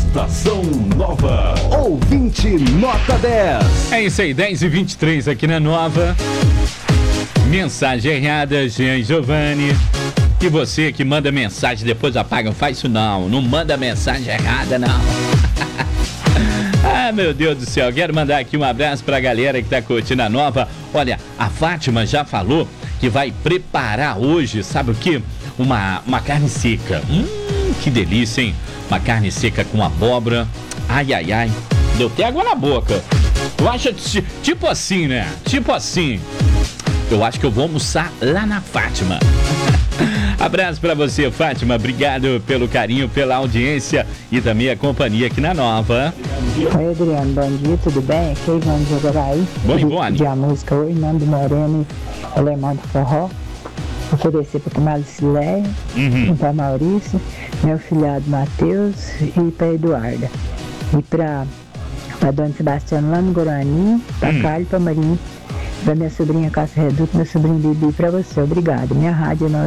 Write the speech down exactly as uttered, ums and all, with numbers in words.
Estação Nova, ouvinte nota dez. É isso aí, dez e vinte e três aqui na Nova. Mensagem errada, Jean Giovanni. E você que manda mensagem depois apaga, não faz isso não. Não manda mensagem errada, não. Ah, meu Deus do céu. Quero mandar aqui um abraço pra galera que tá curtindo a Nova. Olha, a Fátima já falou que vai preparar hoje, sabe o quê? Uma, uma carne seca. Hum, que delícia, hein? Uma carne seca com abóbora. Ai, ai, ai. Deu até água na boca. Eu acho tipo assim, né? Tipo assim. Eu acho que eu vou almoçar lá na Fátima. Abraço pra você, Fátima. Obrigado pelo carinho, pela audiência e também a companhia aqui na Nova. Oi, Adriano. Bom dia, tudo bem? Aqui é Ivone de Jogarai. Bom, Ivone. De a música Oi, Nando Moreno, Alemão do Forró. Oferecer para Tomás Cileia, Uhum. para Maurício, meu filhado Matheus e para Eduarda. E para a Dona Sebastiana lá no Guarani, para Hum. Carlos e para Marinho, para minha sobrinha Cássia Reduto, meu sobrinho Bibi, para você. Obrigado. Minha rádio é